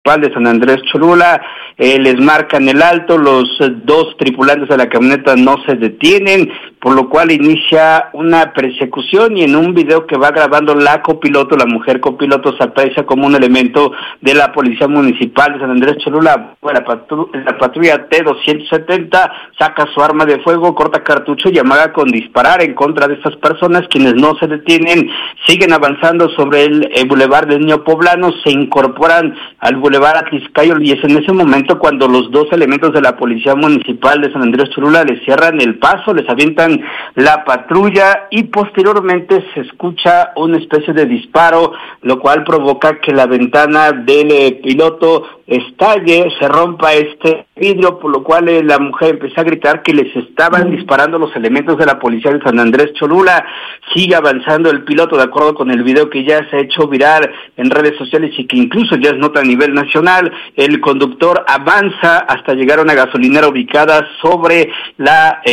de San Andrés Cholula, les marcan el alto, los dos tripulantes de la camioneta no se detienen, por lo cual inicia una persecución y en un video que va grabando la copiloto, la mujer copiloto, se aprecia como un elemento de la Policía Municipal de San Andrés Cholula, la patrulla T-270 saca su arma de fuego, corta cartucho y amaga con disparar en contra de estas personas, quienes no se detienen, siguen avanzando sobre el Boulevard del Niño Poblano, se incorporan al Boulevard Atliscayol y es en ese momento cuando los dos elementos de la Policía Municipal de San Andrés Cholula les cierran el paso, les avientan la patrulla y posteriormente se escucha una especie de disparo, lo cual provoca que la ventana del piloto estalle, se rompa este vidrio, por lo cual la mujer empezó a gritar que les estaban disparando los elementos de la Policía de San Andrés Cholula. Sigue avanzando el piloto, de acuerdo con el video que ya se ha hecho viral en redes sociales y que incluso ya es nota a nivel nacional. El conductor avanza hasta llegar a una gasolinera ubicada sobre la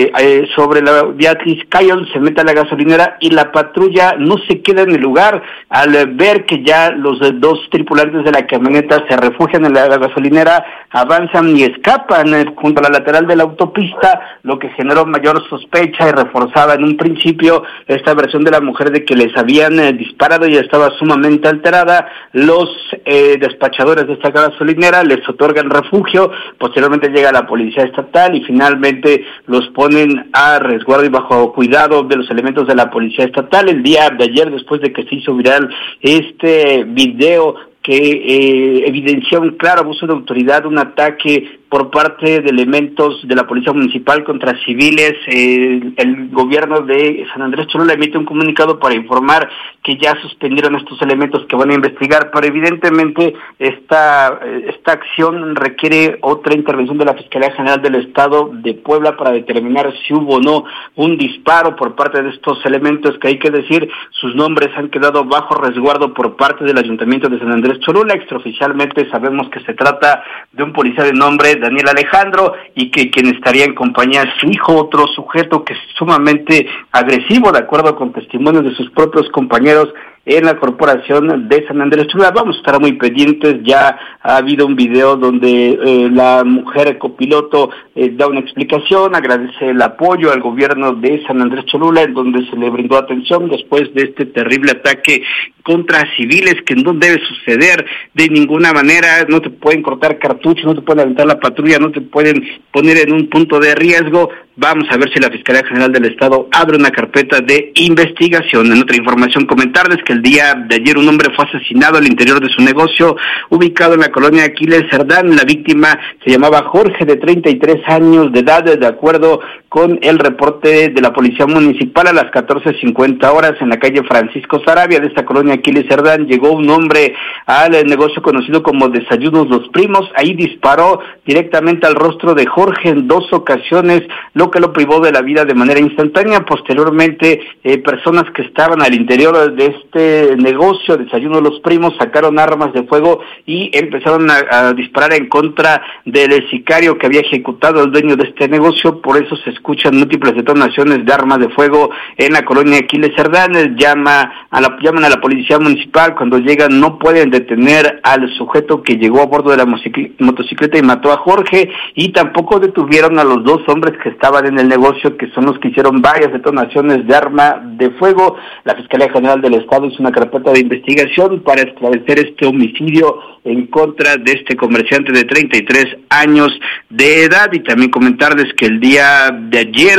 vía Atliscayol, se mete a la gasolinera y la patrulla no se queda en el lugar. Al ver que ya los dos tripulantes de la camioneta se refugian en la gasolinera, avanzan y escapan junto a la lateral de la autopista, lo que generó mayor sospecha y reforzaba en un principio esta versión de la mujer de que les habían disparado y estaba sumamente alterada. Los despachadores de esta gasolinera les otorgan refugio, posteriormente llega la policía estatal y finalmente los ponen a resguardo y bajo cuidado de los elementos de la policía estatal. El día de ayer, después de que se hizo viral este video que evidencia un claro abuso de autoridad, un ataque por parte de elementos de la Policía Municipal contra civiles, el gobierno de San Andrés Cholula emite un comunicado para informar que ya suspendieron estos elementos que van a investigar, pero evidentemente esta acción requiere otra intervención de la Fiscalía General del Estado de Puebla para determinar si hubo o no un disparo por parte de estos elementos, que hay que decir, sus nombres han quedado bajo resguardo por parte del Ayuntamiento de San Andrés Cholula. Extraoficialmente sabemos que se trata de un policía de nombre Daniel Alejandro y que quien estaría en compañía de su hijo, otro sujeto que es sumamente agresivo, de acuerdo con testimonios de sus propios compañeros en la corporación de San Andrés Cholula. Vamos a estar muy pendientes, ya ha habido un video donde la mujer copiloto da una explicación, agradece el apoyo al gobierno de San Andrés Cholula, en donde se le brindó atención después de este terrible ataque contra civiles que no debe suceder de ninguna manera. No te pueden cortar cartuchos, no te pueden aventar la patrulla, no te pueden poner en un punto de riesgo. Vamos a ver si la Fiscalía General del Estado abre una carpeta de investigación. En otra información, comentarles que el día de ayer un hombre fue asesinado al interior de su negocio ubicado en la colonia Aquiles Cerdán. La víctima se llamaba Jorge, de 33 años de edad, de acuerdo con el reporte de la Policía Municipal. A las 14:50 horas en la calle Francisco Sarabia de esta colonia Aquiles Cerdán llegó un hombre al negocio conocido como Desayunos Los Primos. Ahí disparó directamente al rostro de Jorge en 2 ocasiones, lo que lo privó de la vida de manera instantánea. Posteriormente, personas que estaban al interior de este negocio, Desayuno Los Primos, sacaron armas de fuego y empezaron a disparar en contra del sicario que había ejecutado al dueño de este negocio. Por eso se escuchan múltiples detonaciones de armas de fuego en la colonia Aquiles Cerdán. Llaman a la policía municipal. Cuando llegan no pueden detener al sujeto que llegó a bordo de la motocicleta y mató a Jorge, y tampoco detuvieron a los 2 hombres que estaban en el negocio, que son los que hicieron varias detonaciones de arma de fuego. La Fiscalía General del Estado hizo una carpeta de investigación para esclarecer este homicidio en contra de este comerciante de 33 años de edad. Y también comentarles que el día de ayer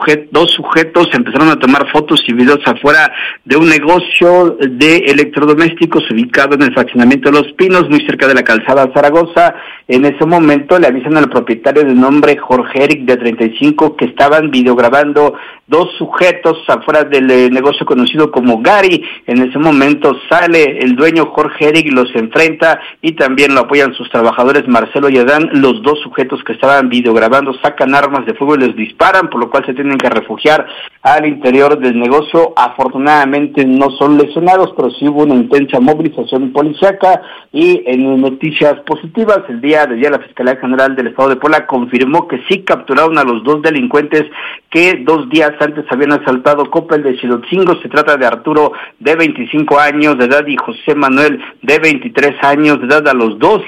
2 sujetos empezaron a tomar fotos y videos afuera de un negocio de electrodomésticos ubicado en el fraccionamiento de Los Pinos, muy cerca de la calzada Zaragoza. En ese momento le avisan al propietario de nombre Jorge Eric, de 35, que estaban videograbando 2 sujetos afuera del negocio conocido como Gary. En ese momento sale el dueño Jorge Eric, los enfrenta y también lo apoyan sus trabajadores Marcelo y Adán. Los 2 sujetos que estaban videograbando sacan armas de fuego y les disparan, por lo cual se tienen que refugiar al interior del negocio. Afortunadamente no son lesionados, pero sí hubo una intensa movilización policíaca. Y en noticias positivas, el día de ayer la Fiscalía General del Estado de Puebla confirmó que sí capturaron a los 2 delincuentes que 2 días antes habían asaltado Coppel de Xilotzingo. Se trata de Arturo, de 25 años de edad, y José Manuel, de 23 años de edad. A los dos